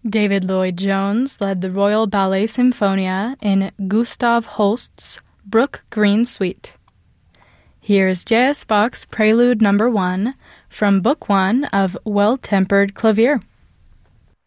David Lloyd-Jones led the Royal Ballet Symphonia in Gustav Holst's Brook Green Suite. Here's J.S. Bach's Prelude No. 1 from Book 1 of Well-Tempered Clavier.